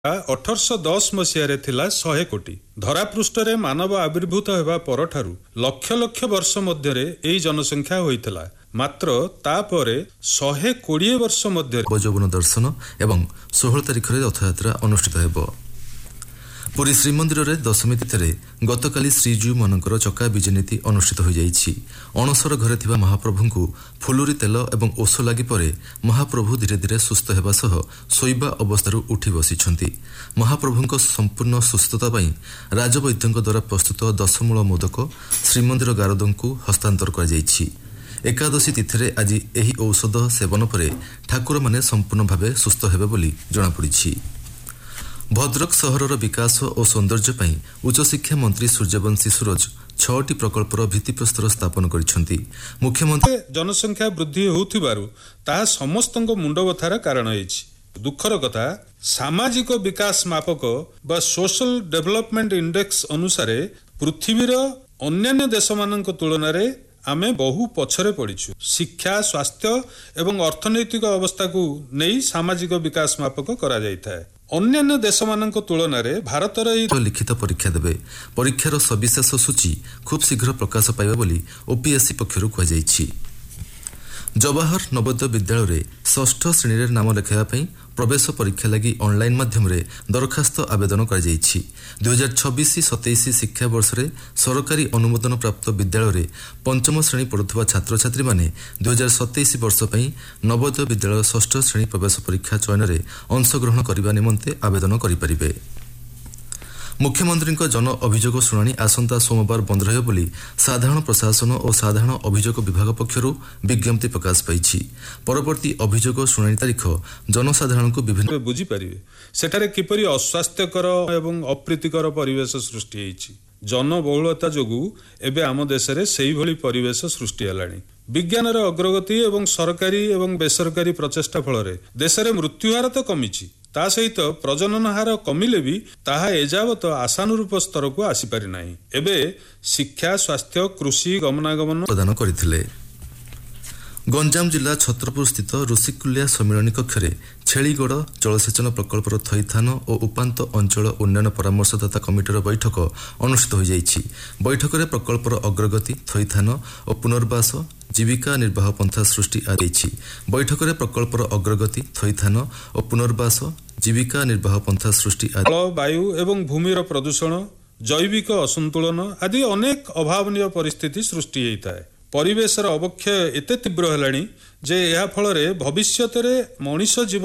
1810 मसीह थिला 100 कोटी धरापृष्ठरे मानव आविर्भूत हेबा परठारु लक्ष लक्ष वर्ष मध्यरे एई जनसंख्या होइतला मात्र तापरे 120 वर्ष मध्य यौवन दर्शन एवं 16 तारिख रे रथयात्रा अनुष्ठित हेबो। पुरी श्रीमंदिर रे दशमी तिथि गतकाली श्रीजीव मानकर चका विजय नीति अनुष्ठित हो जाइछि। अणसर घरे थिबा महाप्रभुंकु फुलुरी तेल एवं ओष लागि परे महाप्रभु धीरे धीरे सुस्थ हेबा सह सोइबा अवस्थारु उठी बसिछन्ति। महाप्रभुंक संपूर्ण सुस्थता पई राजवैद्यंक द्वारा प्रस्तुत दशमूल मोदक श्रीमंदिर गारदंकु हस्तांतर कर जाइछि। एकादशी तिथि आज एही औषध सेवन परे ठाकुर माने संपूर्ण भावे सुस्थ हेबे बोली जणा पड़िछि। भद्रक सहरर विकास और सौंदर्य पई उच्च शिक्षा मंत्री सूर्यवंशी सूरज 6टी प्रकल्पर भित्तिप्रस्तर स्थापन करिसेंति। मुख्यमंत्री जनसंख्या वृद्धि होउथिबारु ताहा समस्तंक मुंडबथार कारण होइछि। दुखर कथा सामाजिक विकास मापक बा सोशल डेवलपमेंट इंडेक्स अनुसारे पृथ्वीर अन्य देश मानक तुलन रे आमे बहु पछरे पड़िछु। शिक्षा स्वास्थ्य एवं अर्थनैतिक अवस्था को नहीं सामाजिक विकास मापक करा जाइथाय। अन्य देश मानक तुलन रे भारतर लिखित परीक्षा देबे। परीक्षार सविशेष सूची खूब शीघ्र प्रकाश पाइबा बोली ओपीएससी पक्षरु कहा जाइछि। जवाहर नवोदय विद्यालय रे 6ठ श्रेणी रे नाम लेखाया पई प्रवेश परीक्षा लगी ऑनलाइन माध्यम रे दरखास्त आवेदन कर जाइछि। 2026-27 शिक्षा वर्ष रे सरकारी अनुमोदन प्राप्त विद्यालय रे पंचम श्रेणी पढ़ुवा छात्र छात्री माने 2027 वर्ष पई नवोदय विद्यालय 6ठ श्रेणी प्रवेश परीक्षा चयन रे अंशग्रहण करबा निमंते आवेदन करि परिबे। मुख्यमंत्री जन अभियोग शुणाणी आसंता सोमवार बंद रहे बोली साधारण प्रशासन और साधारण अभियोग विभाग पक्षरु विज्ञप्ति प्रकाश पाइछि। परवर्ती अभियोग शुणाणी तारीख जनसाधारण को विभिन्न बुझी परिबे सेठारे किपरि अस्वास्थ्यकर एवं अप्रीतिकर परिवेश सृष्टि होइछि। जनबहुलता जोगु एबे आम देश रे सेही भली परिवेश सृष्टि हलाणी। विज्ञानर अग्रगति एवं सरकारी एवं बेसरकारी प्रचेष्टा फल देश रे मृत्युहार तो कमिछि ता सहित प्रजनन हार कमिले भी ताहा एजावत आशानुरूप स्तर को आसी पारि नाही। एबे शिक्षा स्वास्थ्य कृषि गमनागमन प्रदान करथिले। गंजाम जिला छत्रपुर स्थित ऋषिकुलिया सम्मिलनी कक्ष में छेलीगड़ जलसेचन प्रकल्पर थईथान और उपांत अंचल उन्नयन परामर्शदाता कमिटर बैठक अनुष्ठित हो जाइछि। बैठक में प्रकल्पर अग्रगति थईथान और पुनर्वास जीविका निर्वाह पंथा सृष्टि आदि। बैठक में प्रकल्पर अग्रगति थईथान और पुनर्वास जीविका निर्वाह पंथा सृष्टि आदि वायु एवं भूमिर प्रदूषण जैविक असंतुलन आदि अनेक अभावनीय परिस्थिति सृष्टि होइताय। परिवेशर अवक्षय एते तीव्र हेलाणी जे एहा फलरे भविष्यत रे मनुष्य जीवन